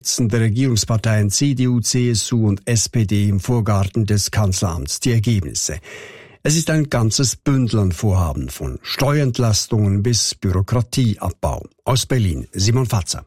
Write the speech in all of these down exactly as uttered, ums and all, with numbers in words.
der Regierungsparteien C D U, C S U und S P D im Vorgarten des Kanzleramts die Ergebnisse. Es ist ein ganzes Bündel an Vorhaben, von Steuerentlastungen bis Bürokratieabbau. Aus Berlin, Simon Fatzer.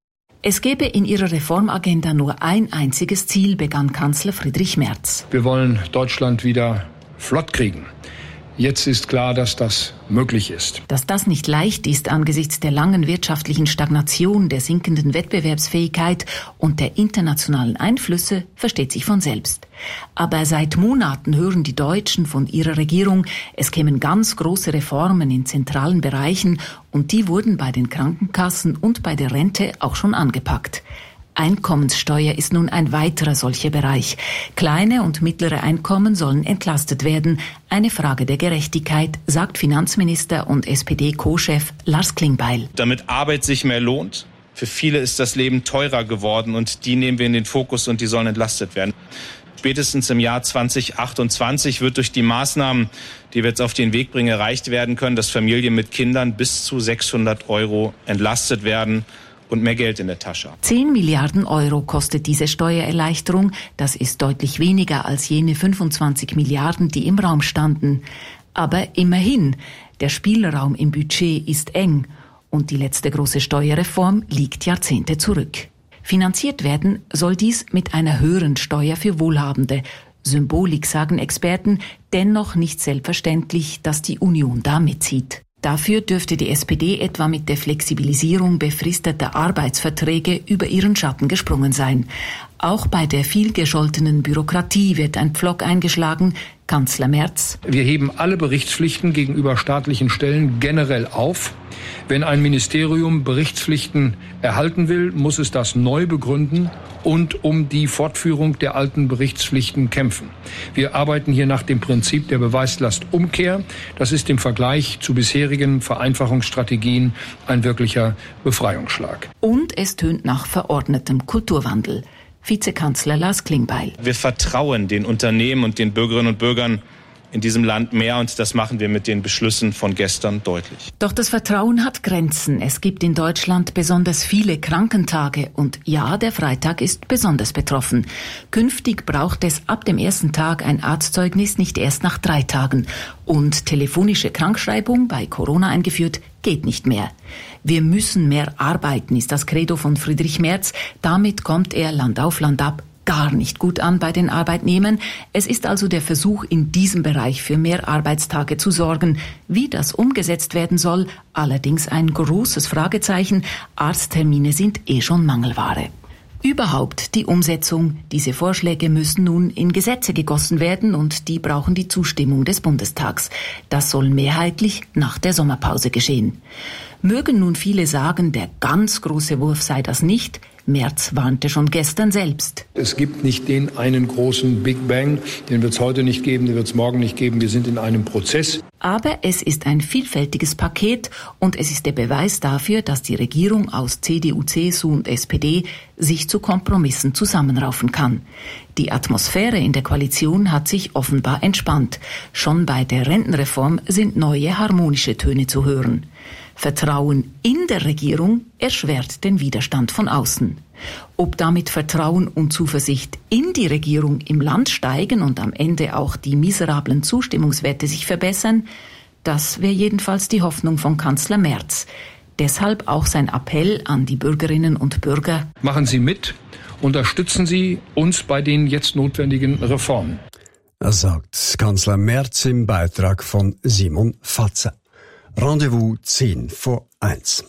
Es gebe in ihrer Reformagenda nur ein einziges Ziel, begann Kanzler Friedrich Merz. Wir wollen Deutschland wieder flott kriegen. Jetzt ist klar, dass das möglich ist. Dass das nicht leicht ist angesichts der langen wirtschaftlichen Stagnation, der sinkenden Wettbewerbsfähigkeit und der internationalen Einflüsse, versteht sich von selbst. Aber seit Monaten hören die Deutschen von ihrer Regierung, es kämen ganz große Reformen in zentralen Bereichen und die wurden bei den Krankenkassen und bei der Rente auch schon angepackt. Einkommenssteuer ist nun ein weiterer solcher Bereich. Kleine und mittlere Einkommen sollen entlastet werden. Eine Frage der Gerechtigkeit, sagt Finanzminister und S P D-Co-Chef Lars Klingbeil. Damit Arbeit sich mehr lohnt. Für viele ist das Leben teurer geworden und die nehmen wir in den Fokus und die sollen entlastet werden. Spätestens im Jahr zwanzig achtundzwanzig wird durch die Maßnahmen, die wir jetzt auf den Weg bringen, erreicht werden können, dass Familien mit Kindern bis zu sechshundert Euro entlastet werden. Und mehr Geld in der Tasche. Zehn Milliarden Euro kostet diese Steuererleichterung. Das ist deutlich weniger als jene fünfundzwanzig Milliarden, die im Raum standen. Aber immerhin, der Spielraum im Budget ist eng und die letzte große Steuerreform liegt Jahrzehnte zurück. Finanziert werden soll dies mit einer höheren Steuer für Wohlhabende. Symbolik, sagen Experten, dennoch nicht selbstverständlich, dass die Union da mitzieht. Dafür dürfte die S P D etwa mit der Flexibilisierung befristeter Arbeitsverträge über ihren Schatten gesprungen sein. Auch bei der vielgescholtenen Bürokratie wird ein Pflock eingeschlagen. Kanzler Merz: Wir heben alle Berichtspflichten gegenüber staatlichen Stellen generell auf. Wenn ein Ministerium Berichtspflichten erhalten will, muss es das neu begründen und um die Fortführung der alten Berichtspflichten kämpfen. Wir arbeiten hier nach dem Prinzip der Beweislastumkehr. Das ist im Vergleich zu bisherigen Vereinfachungsstrategien ein wirklicher Befreiungsschlag. Und es tönt nach verordnetem Kulturwandel. Vizekanzler Lars Klingbeil: Wir vertrauen den Unternehmen und den Bürgerinnen und Bürgern in diesem Land mehr und das machen wir mit den Beschlüssen von gestern deutlich. Doch das Vertrauen hat Grenzen. Es gibt in Deutschland besonders viele Krankentage und ja, der Freitag ist besonders betroffen. Künftig braucht es ab dem ersten Tag ein Arztzeugnis, nicht erst nach drei Tagen. Und telefonische Krankschreibung, bei Corona eingeführt, geht nicht mehr. Wir müssen mehr arbeiten, ist das Credo von Friedrich Merz. Damit kommt er Land auf Land ab gar nicht gut an bei den Arbeitnehmern. Es ist also der Versuch, in diesem Bereich für mehr Arbeitstage zu sorgen. Wie das umgesetzt werden soll, allerdings ein großes Fragezeichen. Arzttermine sind eh schon Mangelware. Überhaupt die Umsetzung. Diese Vorschläge müssen nun in Gesetze gegossen werden und die brauchen die Zustimmung des Bundestags. Das soll mehrheitlich nach der Sommerpause geschehen. Mögen nun viele sagen, der ganz große Wurf sei das nicht. Merz warnte schon gestern selbst. Es gibt nicht den einen großen Big Bang, den wird es heute nicht geben, den wird es morgen nicht geben. Wir sind in einem Prozess. Aber es ist ein vielfältiges Paket und es ist der Beweis dafür, dass die Regierung aus C D U, C S U und S P D sich zu Kompromissen zusammenraufen kann. Die Atmosphäre in der Koalition hat sich offenbar entspannt. Schon bei der Rentenreform sind neue harmonische Töne zu hören. Vertrauen in der Regierung erschwert den Widerstand von außen. Ob damit Vertrauen und Zuversicht in die Regierung im Land steigen und am Ende auch die miserablen Zustimmungswerte sich verbessern, das wäre jedenfalls die Hoffnung von Kanzler Merz. Deshalb auch sein Appell an die Bürgerinnen und Bürger: Machen Sie mit, unterstützen Sie uns bei den jetzt notwendigen Reformen. Das sagt Kanzler Merz im Beitrag von Simon Fatzer. Rendezvous zehn vor eins.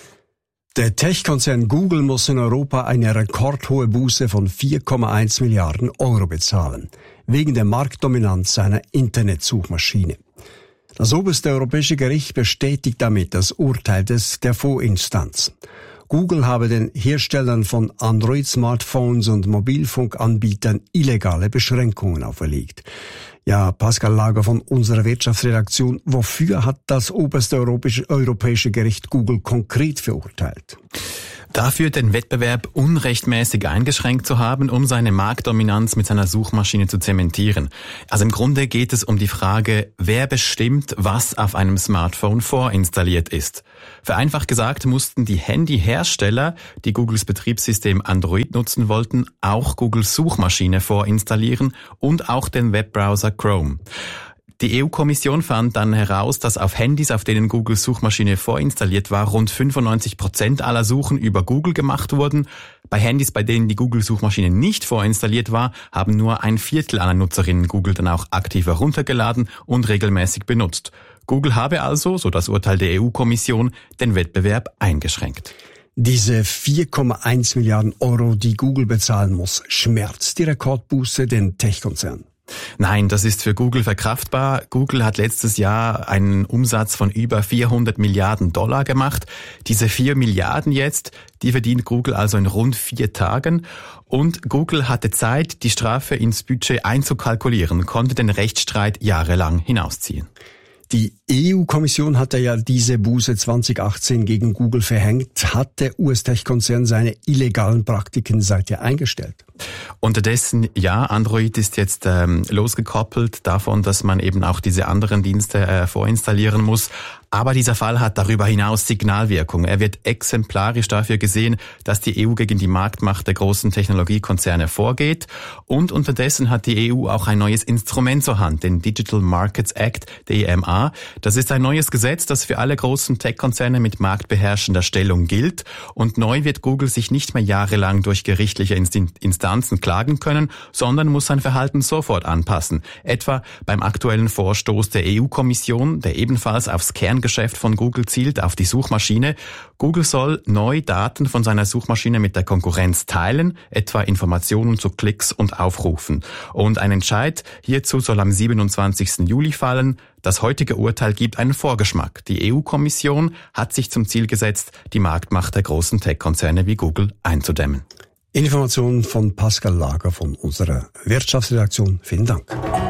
Der Tech-Konzern Google muss in Europa eine rekordhohe Buße von vier Komma eins Milliarden Euro bezahlen, wegen der Marktdominanz seiner Internetsuchmaschine. Das oberste europäische Gericht bestätigt damit das Urteil des, der Vorinstanz. Google habe den Herstellern von Android-Smartphones und Mobilfunkanbietern illegale Beschränkungen auferlegt. Ja, Pascal Lager von unserer Wirtschaftsredaktion, wofür hat das oberste europäische, europäische Gericht Google konkret verurteilt? Dafür den Wettbewerb unrechtmäßig eingeschränkt zu haben, um seine Marktdominanz mit seiner Suchmaschine zu zementieren. Also im Grunde geht es um die Frage, wer bestimmt, was auf einem Smartphone vorinstalliert ist. Vereinfacht gesagt mussten die Handyhersteller, die Googles Betriebssystem Android nutzen wollten, auch Googles Suchmaschine vorinstallieren und auch den Webbrowser Chrome. Die E U-Kommission fand dann heraus, dass auf Handys, auf denen Googles Suchmaschine vorinstalliert war, rund fünfundneunzig Prozent aller Suchen über Google gemacht wurden. Bei Handys, bei denen die Google-Suchmaschine nicht vorinstalliert war, haben nur ein Viertel aller Nutzerinnen Google dann auch aktiv heruntergeladen und regelmäßig benutzt. Google habe also, so das Urteil der E U-Kommission, den Wettbewerb eingeschränkt. Diese vier Komma eins Milliarden Euro, die Google bezahlen muss, schmerzt die Rekordbuße den Tech-Konzern? Nein, das ist für Google verkraftbar. Google hat letztes Jahr einen Umsatz von über vierhundert Milliarden Dollar gemacht. Diese vier Milliarden jetzt, die verdient Google also in rund vier Tagen. Und Google hatte Zeit, die Strafe ins Budget einzukalkulieren, konnte den Rechtsstreit jahrelang hinausziehen. Die E U-Kommission hatte ja diese Buße zwanzig achtzehn gegen Google verhängt. Hat der U S-Tech-Konzern seine illegalen Praktiken seither eingestellt? Unterdessen, ja, Android ist jetzt ähm, losgekoppelt davon, dass man eben auch diese anderen Dienste äh, vorinstallieren muss. Aber dieser Fall hat darüber hinaus Signalwirkung. Er wird exemplarisch dafür gesehen, dass die E U gegen die Marktmacht der großen Technologiekonzerne vorgeht. Und unterdessen hat die E U auch ein neues Instrument zur Hand, den Digital Markets Act, D M A. Das ist ein neues Gesetz, das für alle großen Tech-Konzerne mit marktbeherrschender Stellung gilt. Und neu wird Google sich nicht mehr jahrelang durch gerichtliche Instanzen klagen können, sondern muss sein Verhalten sofort anpassen. Etwa beim aktuellen Vorstoß der E U-Kommission, der ebenfalls aufs Kerngeschäft von Google zielt, auf die Suchmaschine. Google soll neu Daten von seiner Suchmaschine mit der Konkurrenz teilen, etwa Informationen zu Klicks und Aufrufen. Und ein Entscheid hierzu soll am siebenundzwanzigsten Juli fallen. Das heutige Urteil gibt einen Vorgeschmack. Die E U-Kommission hat sich zum Ziel gesetzt, die Marktmacht der großen Tech-Konzerne wie Google einzudämmen. Informationen von Pascal Lager von unserer Wirtschaftsredaktion. Vielen Dank.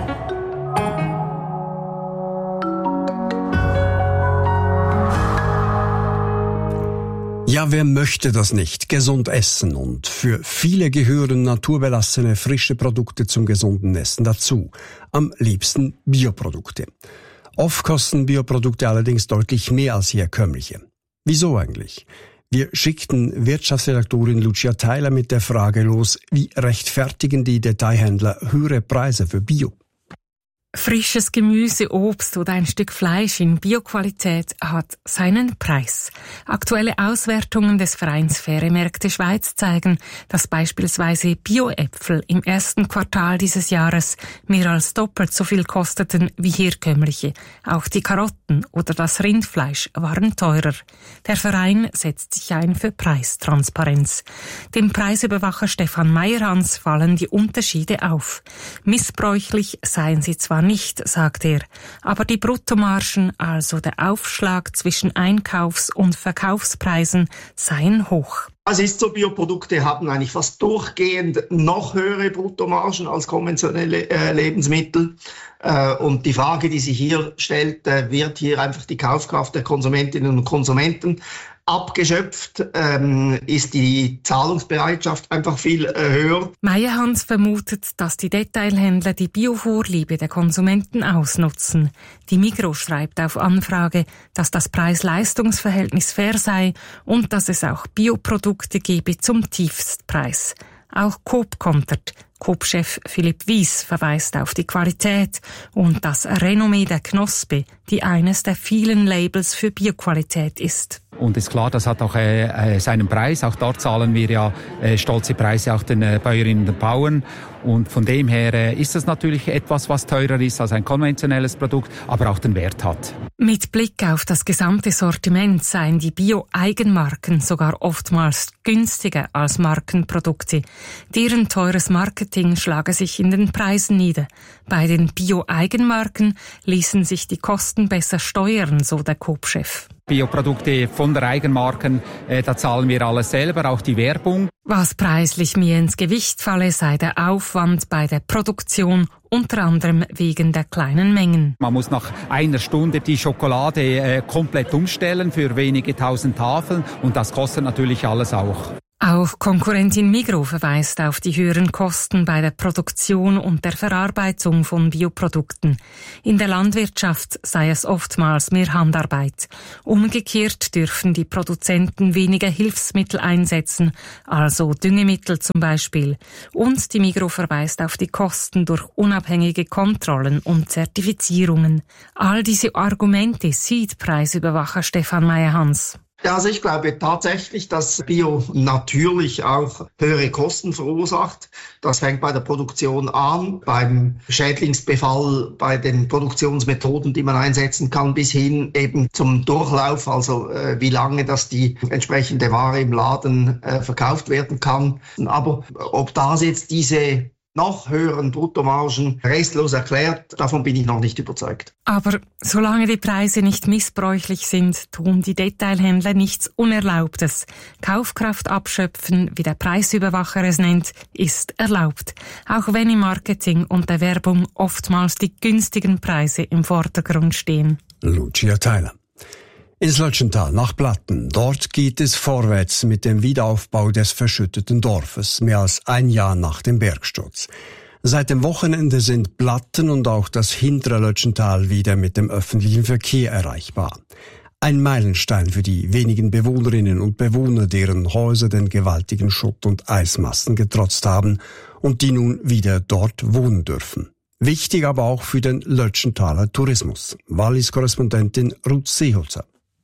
Ja, wer möchte das nicht? Gesund essen, und für viele gehören naturbelassene, frische Produkte zum gesunden Essen dazu. Am liebsten Bioprodukte. Oft kosten Bioprodukte allerdings deutlich mehr als herkömmliche. Wieso eigentlich? Wir schickten Wirtschaftsredaktorin Lucia Theiler mit der Frage los, wie rechtfertigen die Detailhändler höhere Preise für Bio? Frisches Gemüse, Obst oder ein Stück Fleisch in Bioqualität hat seinen Preis. Aktuelle Auswertungen des Vereins Faire Märkte Schweiz zeigen, dass beispielsweise Bio-Äpfel im ersten Quartal dieses Jahres mehr als doppelt so viel kosteten wie herkömmliche. Auch die Karotten oder das Rindfleisch waren teurer. Der Verein setzt sich ein für Preistransparenz. Dem Preisüberwacher Stefan Meyerhans fallen die Unterschiede auf. Missbräuchlich seien sie zwar nicht, sagt er, aber die Bruttomargen, also der Aufschlag zwischen Einkaufs- und Verkaufspreisen, seien hoch. Es ist so, Bioprodukte haben eigentlich fast durchgehend noch höhere Bruttomargen als konventionelle äh, Lebensmittel. Äh, und die Frage, die sich hier stellt, äh, wird hier einfach die Kaufkraft der Konsumentinnen und Konsumenten abgeschöpft, ähm, ist die Zahlungsbereitschaft einfach viel äh, höher. Meyerhans vermutet, dass die Detailhändler die Biovorliebe der Konsumenten ausnutzen. Die Migros schreibt auf Anfrage, dass das Preis-Leistungs-Verhältnis fair sei und dass es auch Bioprodukte gebe zum Tiefstpreis. Auch Coop kontert. Coop-Chef Philipp Wies verweist auf die Qualität und das Renommee der Knospe, die eines der vielen Labels für Bioqualität ist. Und ist klar, das hat auch äh, seinen Preis. Auch dort zahlen wir ja äh, stolze Preise auch den äh, Bäuerinnen und Bauern. Und von dem her äh, ist es natürlich etwas, was teurer ist als ein konventionelles Produkt, aber auch den Wert hat. Mit Blick auf das gesamte Sortiment seien die Bio-Eigenmarken sogar oftmals günstiger als Markenprodukte. Deren teures Marketing schlage sich in den Preisen nieder. Bei den Bio-Eigenmarken ließen sich die Kosten besser steuern, so der Coop-Chef. Bioprodukte von der Eigenmarken, äh, da zahlen wir alles selber, auch die Werbung. Was preislich mir ins Gewicht falle, sei der Aufwand bei der Produktion, unter anderem wegen der kleinen Mengen. Man muss nach einer Stunde die Schokolade äh, komplett umstellen für wenige tausend Tafeln und das kostet natürlich alles auch. Auch Konkurrentin Migros verweist auf die höheren Kosten bei der Produktion und der Verarbeitung von Bioprodukten. In der Landwirtschaft sei es oftmals mehr Handarbeit. Umgekehrt dürfen die Produzenten weniger Hilfsmittel einsetzen, also Düngemittel zum Beispiel. Und die Migros verweist auf die Kosten durch unabhängige Kontrollen und Zertifizierungen. All diese Argumente sieht Preisüberwacher Stefan Meyerhans. Ja, also ich glaube tatsächlich, dass Bio natürlich auch höhere Kosten verursacht. Das fängt bei der Produktion an, beim Schädlingsbefall, bei den Produktionsmethoden, die man einsetzen kann, bis hin eben zum Durchlauf, also äh, wie lange das die entsprechende Ware im Laden äh, verkauft werden kann. Aber ob das jetzt diese noch höheren Bruttomargen restlos erklärt, davon bin ich noch nicht überzeugt. Aber solange die Preise nicht missbräuchlich sind, tun die Detailhändler nichts Unerlaubtes. Kaufkraft abschöpfen, wie der Preisüberwacher es nennt, ist erlaubt. Auch wenn im Marketing und der Werbung oftmals die günstigen Preise im Vordergrund stehen. Lucia Theiler. Ins Lötschental nach Platten. Dort geht es vorwärts mit dem Wiederaufbau des verschütteten Dorfes, mehr als ein Jahr nach dem Bergsturz. Seit dem Wochenende sind Platten und auch das hintere Lötschental wieder mit dem öffentlichen Verkehr erreichbar. Ein Meilenstein für die wenigen Bewohnerinnen und Bewohner, deren Häuser den gewaltigen Schutt- und Eismassen getrotzt haben und die nun wieder dort wohnen dürfen. Wichtig aber auch für den Lötschentaler Tourismus. Wallis-Korrespondentin Ruth Seeholzer.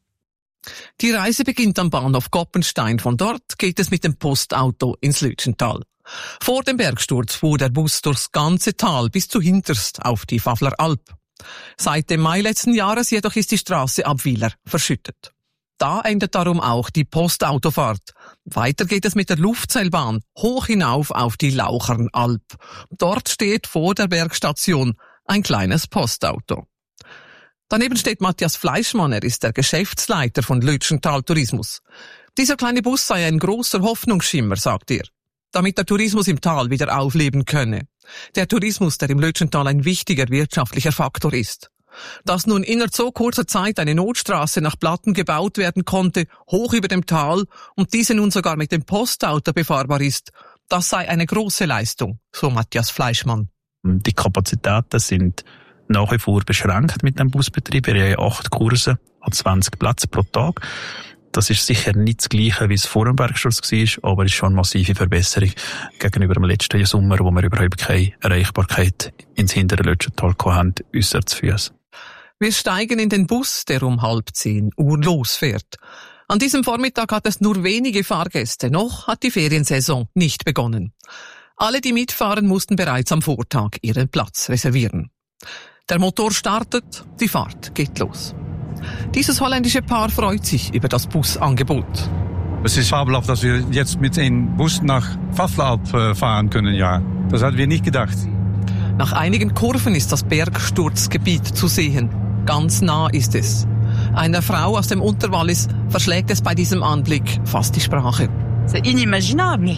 Die Reise beginnt am Bahnhof Goppenstein. Von dort geht es mit dem Postauto ins Lütschental. Vor dem Bergsturz fuhr der Bus durchs ganze Tal bis zu hinterst auf die Pfafler Alp. Seit dem Mai letzten Jahres jedoch ist die Straße ab Wieler verschüttet. Da endet darum auch die Postautofahrt. Weiter geht es mit der Luftseilbahn hoch hinauf auf die Lauchernalp. Dort steht vor der Bergstation ein kleines Postauto. Daneben steht Matthias Fleischmann, er ist der Geschäftsleiter von Lütschental Tourismus. Dieser kleine Bus sei ein großer Hoffnungsschimmer, sagt er, damit der Tourismus im Tal wieder aufleben könne. Der Tourismus, der im Lütschental ein wichtiger wirtschaftlicher Faktor ist. Dass nun innerhalb so kurzer Zeit eine Notstraße nach Platten gebaut werden konnte, hoch über dem Tal, und diese nun sogar mit dem Postauto befahrbar ist, das sei eine große Leistung, so Matthias Fleischmann. Die Kapazitäten sind nach wie vor beschränkt mit dem Busbetrieb. Wir haben acht Kurse an zwanzig Plätze pro Tag. Das ist sicher nicht das Gleiche, wie es vor dem Bergsturz war, aber es ist schon eine massive Verbesserung gegenüber dem letzten Sommer, wo wir überhaupt keine Erreichbarkeit ins hintere Lötschental hatten, äußerst zu Fuss. Wir steigen in den Bus, der um halb zehn Uhr losfährt. An diesem Vormittag hat es nur wenige Fahrgäste, noch hat die Feriensaison nicht begonnen. Alle, die mitfahren, mussten bereits am Vortag ihren Platz reservieren. Der Motor startet, die Fahrt geht los. Dieses holländische Paar freut sich über das Busangebot. Es ist fabelhaft, dass wir jetzt mit einem Bus nach Pfafleralp fahren können, ja. Das hatten wir nicht gedacht. Nach einigen Kurven ist das Bergsturzgebiet zu sehen. Ganz nah ist es. Einer Frau aus dem Unterwallis verschlägt es bei diesem Anblick fast die Sprache. C'est inimaginable.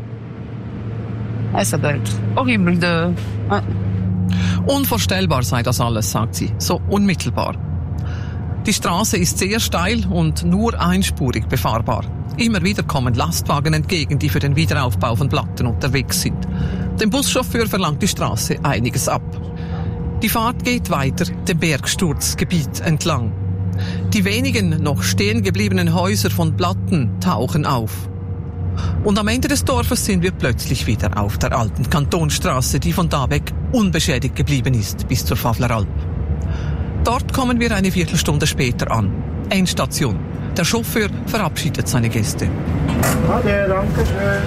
Ça doit être horrible de... Unvorstellbar sei das alles, sagt sie, so unmittelbar. Die Straße ist sehr steil und nur einspurig befahrbar. Immer wieder kommen Lastwagen entgegen, die für den Wiederaufbau von Platten unterwegs sind. Dem Buschauffeur verlangt die Straße einiges ab. Die Fahrt geht weiter dem Bergsturzgebiet entlang. Die wenigen noch stehen gebliebenen Häuser von Platten tauchen auf. Und am Ende des Dorfes sind wir plötzlich wieder auf der alten Kantonstraße, die von da weg unbeschädigt geblieben ist bis zur Pfafleralp. Dort kommen wir eine Viertelstunde später an. Endstation. Der Chauffeur verabschiedet seine Gäste. Okay, danke schön.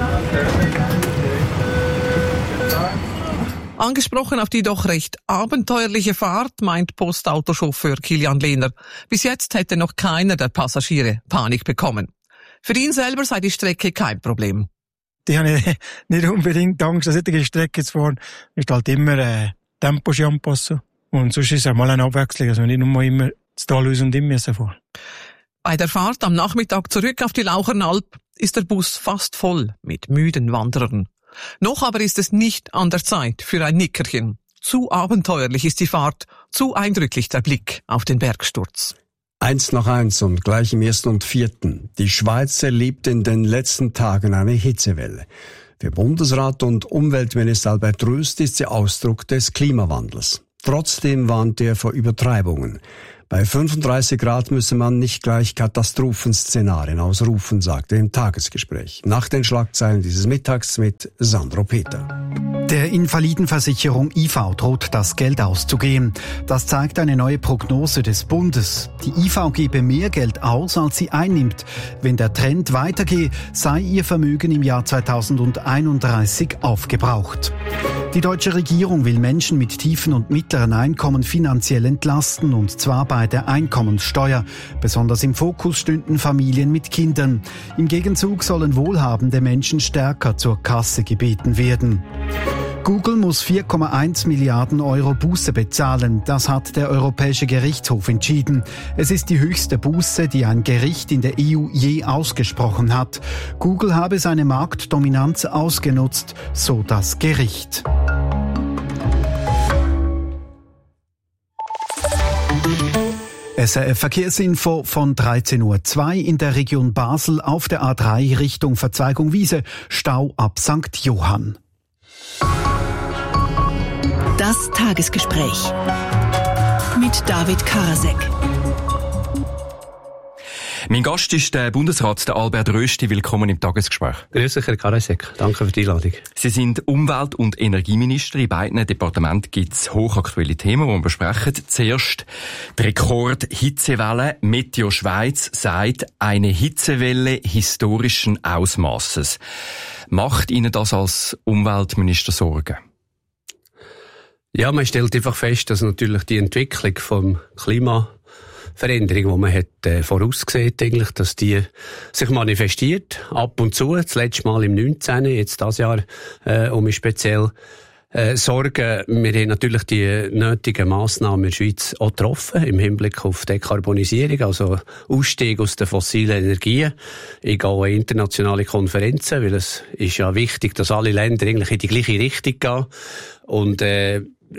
Angesprochen auf die doch recht abenteuerliche Fahrt, meint Postautochauffeur Kilian Lehner. Bis jetzt hätte noch keiner der Passagiere Panik bekommen. Für ihn selber sei die Strecke kein Problem. Ich habe nicht unbedingt Angst, dass solche Strecke zu fahren. Es ist halt immer äh, Tempo anpassen. Und sonst ist es einmal eine Abwechslung, also nicht nur immer das Tal aus und in müssen fahren. Bei der Fahrt am Nachmittag zurück auf die Lauchernalp ist der Bus fast voll mit müden Wanderern. Noch aber ist es nicht an der Zeit für ein Nickerchen. Zu abenteuerlich ist die Fahrt, zu eindrücklich der Blick auf den Bergsturz. Eins nach eins und gleich im ersten und vierten. Die Schweiz erlebt in den letzten Tagen eine Hitzewelle. Für Bundesrat und Umweltminister Albert Röst ist sie Ausdruck des Klimawandels. Trotzdem warnt er vor Übertreibungen. Bei fünfunddreißig Grad müsse man nicht gleich Katastrophenszenarien ausrufen, sagte er im Tagesgespräch. Nach den Schlagzeilen dieses Mittags mit Sandro Peter. Der Invalidenversicherung I V droht das Geld auszugehen. Das zeigt eine neue Prognose des Bundes. Die I V gebe mehr Geld aus, als sie einnimmt. Wenn der Trend weitergehe, sei ihr Vermögen im Jahr zweitausendeinunddreißig aufgebraucht. Die deutsche Regierung will Menschen mit tiefen und mittleren Einkommen finanziell entlasten, und zwar bei der Einkommenssteuer. Besonders im Fokus stünden Familien mit Kindern. Im Gegenzug sollen wohlhabende Menschen stärker zur Kasse gebeten werden. Google muss vier Komma eins Milliarden Euro Buße bezahlen. Das hat der Europäische Gerichtshof entschieden. Es ist die höchste Buße, die ein Gericht in der E U je ausgesprochen hat. Google habe seine Marktdominanz ausgenutzt, so das Gericht. S R F Verkehrsinfo von dreizehn Uhr zwei in der Region Basel auf der A drei Richtung Verzweigung Wiese, Stau ab Sankt Johann. Das Tagesgespräch mit David Karasek. Mein Gast ist der Bundesrat, der Albert Rösti. Willkommen im Tagesgespräch. Grüß dich, Herr Karasek. Danke für die Einladung. Sie sind Umwelt- und Energieminister. In beiden Departementen gibt es hochaktuelle Themen, die wir besprechen. Zuerst die Rekord-Hitzewelle. Meteo Schweiz sagt, eine Hitzewelle historischen Ausmaßes. Macht Ihnen das als Umweltminister Sorgen? Ja, man stellt einfach fest, dass natürlich die Entwicklung vom Klimaveränderung, die man hat äh, vorausgesehen, eigentlich, dass die sich manifestiert, ab und zu, das letzte Mal im neunzehn, jetzt das Jahr äh, um mich speziell äh, Sorgen. Wir haben natürlich die nötigen Massnahmen in der Schweiz auch getroffen, im Hinblick auf Dekarbonisierung, also Ausstieg aus den fossilen Energien. Ich gehe auch an internationale Konferenzen, weil es ist ja wichtig, dass alle Länder eigentlich in die gleiche Richtung gehen. Und äh,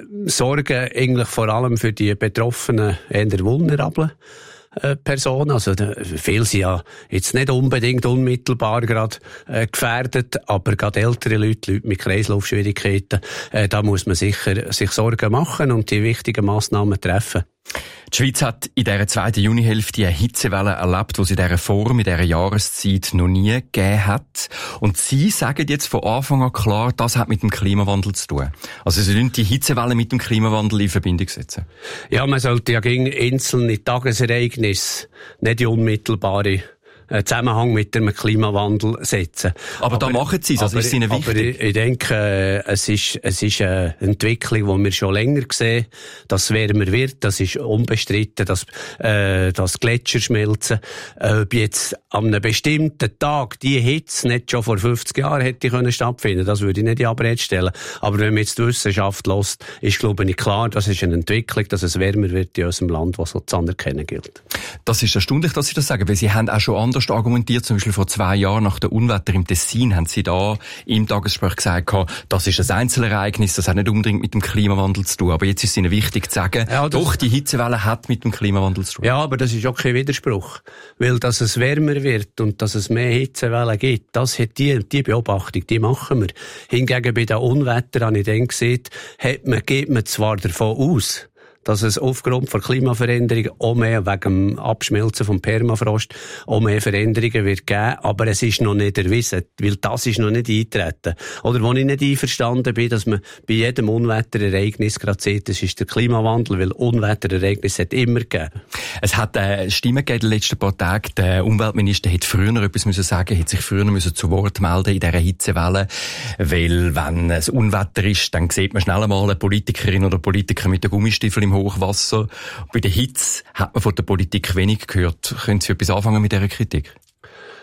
Sorgen eigentlich vor allem für die betroffenen, eher vulnerablen äh, Personen. Also viele sind ja jetzt nicht unbedingt unmittelbar gerade äh, gefährdet, aber gerade ältere Leute, Leute mit Kreislaufschwierigkeiten, äh, da muss man sicher sich Sorgen machen und die wichtigen Massnahmen treffen. Die Schweiz hat in dieser zweiten Junihälfte eine Hitzewelle erlebt, die sie in dieser Form, in dieser Jahreszeit noch nie gegeben hat. Und Sie sagen jetzt von Anfang an klar, das hat mit dem Klimawandel zu tun. Also Sie wollen die Hitzewelle mit dem Klimawandel in Verbindung setzen. Ja, man sollte ja gegen einzelne Tagesereignisse, nicht die unmittelbare Zusammenhang mit dem Klimawandel setzen. Aber, aber da machen Sie es, also ist es Ihnen wichtig? Aber ich, ich denke, es ist, es ist eine Entwicklung, die wir schon länger sehen, dass es wärmer wird, das ist unbestritten, dass, äh, dass Gletscher schmelzen. Ob jetzt an einem bestimmten Tag die Hitze nicht schon vor fünfzig Jahren hätte können stattfinden, das würde ich nicht in Abrede stellen. Aber wenn man jetzt die Wissenschaft hört, ist, glaube ich, klar, das ist eine Entwicklung, dass es wärmer wird in unserem Land, was so zu anerkennen gilt. Das ist erstaunlich, dass Sie das sagen, weil Sie haben auch schon anders argumentiert. Zum Beispiel vor zwei Jahren nach der Unwetter im Tessin haben Sie da im Tagesgespräch gesagt, das ist ein Einzelereignis, das hat nicht unbedingt mit dem Klimawandel zu tun. Aber jetzt ist es Ihnen wichtig zu sagen, ja, doch, die Hitzewelle hat mit dem Klimawandel zu tun. Ja, aber das ist auch kein Widerspruch. Weil, dass es wärmer wird und dass es mehr Hitzewellen gibt, das hat die, die Beobachtung, die machen wir. Hingegen bei den Unwettern, habe ich dann gesehen, hat man, geht man zwar davon aus, dass es aufgrund von Klimaveränderungen auch mehr wegen dem Abschmelzen vom Permafrost auch mehr Veränderungen wird geben, aber es ist noch nicht erwiesen, weil das ist noch nicht eingetreten. Oder wo ich nicht einverstanden bin, dass man bei jedem Unwetterereignis gerade sieht, das ist der Klimawandel, weil Unwetterereignisse hat immer gegeben. Es hat äh, Stimmen gegeben in den letzten paar Tagen. Der Umweltminister hätte früher etwas müssen sagen, hätte sich früher müssen zu Wort melden in dieser Hitzewelle, weil wenn es Unwetter ist, dann sieht man schnell einmal eine Politikerin oder Politiker mit den Gummistiefeln im Hochwasser. Bei der Hitze hat man von der Politik wenig gehört. Können Sie etwas anfangen mit dieser Kritik?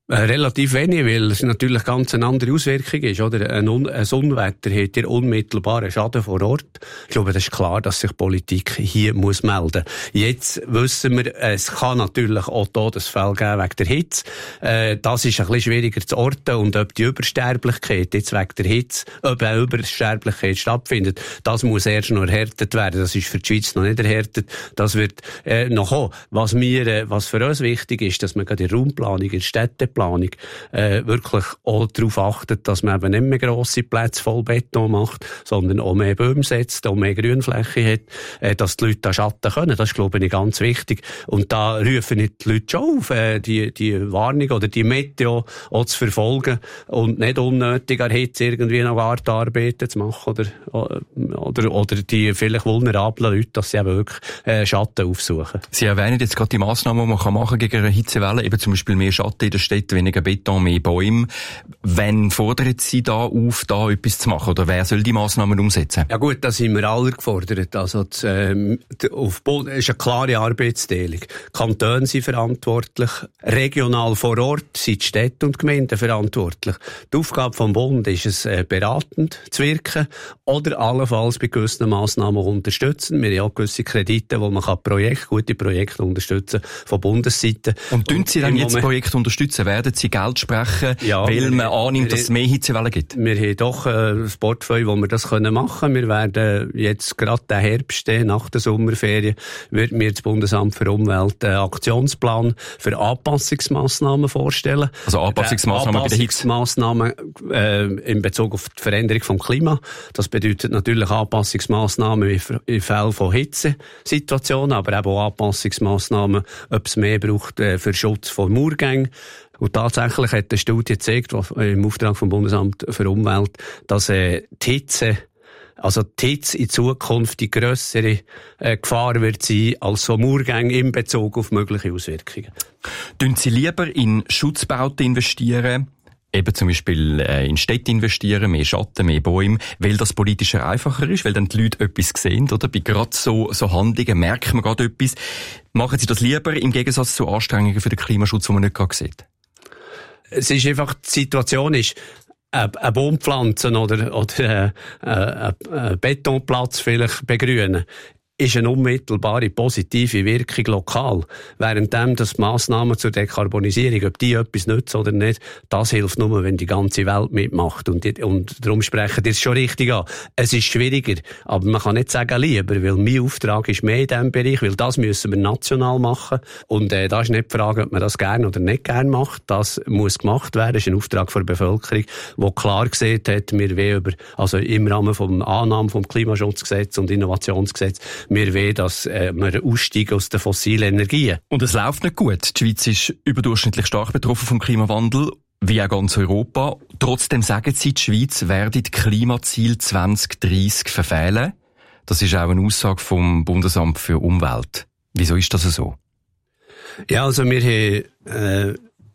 Äh, relativ wenig, weil es natürlich ganz eine andere Auswirkung ist, oder? Ein, Un- ein Unwetter hat ja unmittelbaren Schaden vor Ort. Ich glaube, das ist klar, dass sich Politik hier muss melden. Jetzt wissen wir, es kann natürlich auch Todesfälle geben wegen der Hitze. Äh, das ist ein bisschen schwieriger zu orten, und ob die Übersterblichkeit jetzt wegen der Hitze, ob eine Übersterblichkeit stattfindet, das muss erst noch erhärtet werden. Das ist für die Schweiz noch nicht erhärtet. Das wird äh, noch kommen. Was mir, äh, was für uns wichtig ist, dass man gerade in der Raumplanung, in der Städteplanung äh, wirklich auch darauf achtet, dass man eben nicht mehr grosse Plätze voll Beton macht, sondern auch mehr Bäume setzt, auch mehr Grünfläche hat, äh, dass die Leute da Schatten können. Das ist, glaube ich, ganz wichtig. Und da rufen nicht die Leute schon auf, äh, die, die Warnung oder die Meteo auch zu verfolgen und nicht unnötig an Hitze irgendwie noch Gartenarbeiten zu machen oder, oder, oder die vielleicht vulnerablen Leute, dass sie eben wirklich äh, Schatten aufsuchen. Sie erwähnen jetzt gerade die Massnahmen, die man kann machen gegen eine Hitzewelle, eben zum Beispiel mehr Schatten in der Stadt, weniger Beton, mehr Bäume. Wann fordern Sie da auf, da etwas zu machen? Oder wer soll die Massnahmen umsetzen? Ja gut, da sind wir alle gefordert. Also das, ähm, auf Boden ist eine klare Arbeitsteilung. Kantone sind verantwortlich, regional vor Ort sind die Städte und Gemeinden verantwortlich. Die Aufgabe vom Bund ist es, äh, beratend zu wirken oder allenfalls bei gewissen Massnahmen unterstützen. Wir haben auch gewisse Kredite, wo man kann Projekte, gute Projekte unterstützen von Bundesseite. Und tun Sie dann jetzt Projekte unterstützen? Werden Sie Geld sprechen, ja, weil man annimmt, dass es mehr Hitzewellen gibt? Wir haben doch ein Portfolio, wo wir das machen können. Wir werden jetzt gerade den Herbst, nach der Sommerferien, wird mir das Bundesamt für Umwelt einen Aktionsplan für Anpassungsmaßnahmen vorstellen. Also Anpassungsmaßnahmen bei der Hitze? Anpassungsmaßnahmen äh, in Bezug auf die Veränderung vom Klima. Das bedeutet natürlich Anpassungsmaßnahmen in Fällen von Hitzesituationen, aber eben auch Anpassungsmaßnahmen, ob es mehr braucht äh, für Schutz von Murgängen. Und tatsächlich hat eine Studie gezeigt, im Auftrag vom Bundesamt für Umwelt, dass äh, die Hitze, also die Hitze in Zukunft die grössere äh, Gefahr wird sein als so Murgänge in Bezug auf mögliche Auswirkungen. Tun Sie lieber in Schutzbauten investieren, eben zum Beispiel äh, in Städte investieren, mehr Schatten, mehr Bäume, weil das politischer einfacher ist, weil dann die Leute etwas sehen, oder? Bei gerade so, so Handlungen merkt man gerade etwas. Machen Sie das lieber im Gegensatz zu Anstrengungen für den Klimaschutz, die man nicht gerade sieht? Es ist einfach, die Situation ist, eine Baum pflanzen oder, oder einen äh, Betonplatz vielleicht begrünen, ist eine unmittelbare positive Wirkung lokal. Währenddem, dass die Massnahmen zur Dekarbonisierung, ob die etwas nützen oder nicht, das hilft nur, wenn die ganze Welt mitmacht. Und, die, und darum sprechen die es schon richtig an. Es ist schwieriger, aber man kann nicht sagen lieber, weil mein Auftrag ist mehr in diesem Bereich, weil das müssen wir national machen. Und äh, da ist nicht die Frage, ob man das gerne oder nicht gerne macht. Das muss gemacht werden. Das ist ein Auftrag für die Bevölkerung, die klar gesehen hat, wir wollen über, also im Rahmen vom Annahme vom Klimaschutzgesetz und Innovationsgesetz, wir wollen, dass äh, wir aussteigen aus den fossilen Energien. Und es läuft nicht gut. Die Schweiz ist überdurchschnittlich stark betroffen vom Klimawandel, wie auch ganz Europa. Trotzdem sagen Sie, die Schweiz werde die Klimaziel zwanzig dreissig verfehlen. Das ist auch eine Aussage vom Bundesamt für Umwelt. Wieso ist das so? Ja, also wir haben äh,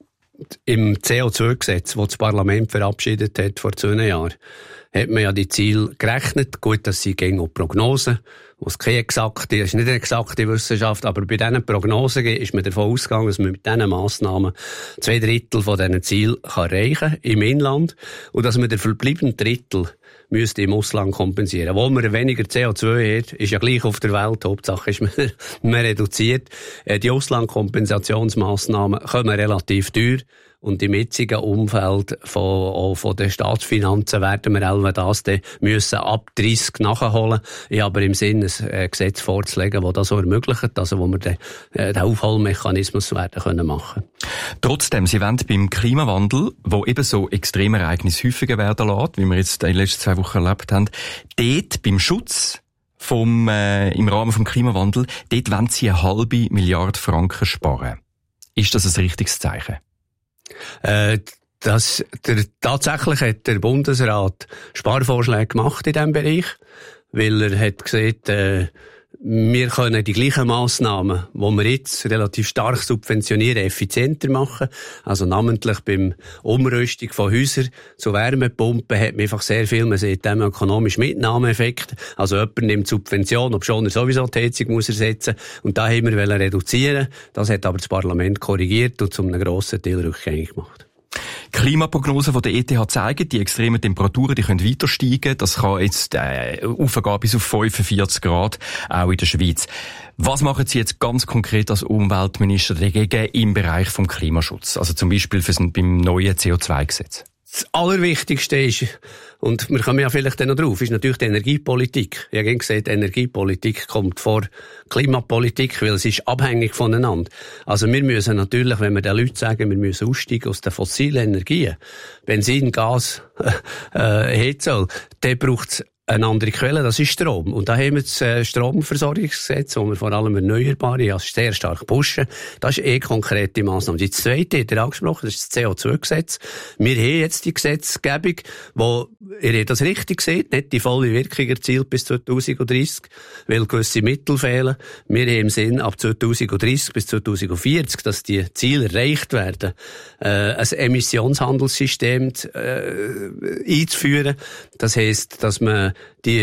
im C O zwei Gesetz, das das Parlament verabschiedet hat vor zwei Jahren, hat man ja die Ziele gerechnet. Gut, das sind gegen Prognosen. Was keine exakte, das ist nicht eine exakte Wissenschaft, aber bei diesen Prognosen ist man davon ausgegangen, dass man mit diesen Massnahmen zwei Drittel von diesen Zielen erreichen kann im Inland und dass man den verbleibenden Drittel müsste im Ausland kompensieren. Wo man weniger C O zwei hat, ist ja gleich auf der Welt. Hauptsache ist man, man reduziert. Die Auslandkompensationsmaßnahmen kommen relativ teuer. Und im jetzigen Umfeld von, auch von den Staatsfinanzen werden wir auch das dann müssen ab dreissig nachholen. Ich habe aber im Sinn, ein Gesetz vorzulegen, das das so ermöglicht, also wo wir den, den Aufholmechanismus werden können machen. Trotzdem, Sie wollen beim Klimawandel, wo eben so extreme Ereignisse häufiger werden lässt, wie wir jetzt in den letzten zwei Wochen erlebt haben, dort beim Schutz vom, äh, im Rahmen vom Klimawandel, dort wollen Sie eine halbe Milliarde Franken sparen. Ist das ein richtiges Zeichen? Äh, das, der, tatsächlich hat der Bundesrat Sparvorschläge gemacht in diesem Bereich, weil er hat gesagt, äh, wir können die gleichen Massnahmen, die wir jetzt relativ stark subventionieren, effizienter machen. Also namentlich beim Umrüstung von Häusern zu Wärmepumpen hat man einfach sehr viel, man sieht dem ökonomisch Mitnahmeeffekt. Also jemand nimmt Subvention, ob schon er sowieso die Heizung muss ersetzen. Und da haben wir reduzieren. Das hat aber das Parlament korrigiert und zum einem grossen Teil rückgängig gemacht. Klimaprognosen von der E T H zeigen, die extremen Temperaturen, die können weiter steigen. Das kann jetzt äh, aufgehen bis auf fünfundvierzig Grad, auch in der Schweiz. Was machen Sie jetzt ganz konkret als Umweltminister dagegen im Bereich vom Klimaschutz? Also zum Beispiel für, beim neuen C O zwei Gesetz? Das Allerwichtigste ist, und wir kommen ja vielleicht dann noch drauf, ist natürlich die Energiepolitik. Ich habe gesagt, Energiepolitik kommt vor Klimapolitik, weil es ist abhängig voneinander. Also wir müssen natürlich, wenn wir den Leuten sagen, wir müssen aussteigen aus den fossilen Energien, Benzin, Gas, äh, Heizöl, dann braucht es eine andere Quelle, das ist Strom. Und da haben wir das äh, Stromversorgungsgesetz, wo wir vor allem Erneuerbare also sehr stark pushen. Das ist eh konkrete Massnahme. Die zweite, hat er angesprochen, das ist das C O zwei Gesetz. Wir haben jetzt die Gesetzgebung, wo, ihr habt das richtig gesehen, nicht die volle Wirkung erzielt bis zweitausenddreissig, weil gewisse Mittel fehlen. Wir haben im Sinn, ab zweitausenddreissig bis zweitausendvierzig, dass die Ziele erreicht werden, äh, ein Emissionshandelssystem äh, einzuführen. Das heisst, dass man die,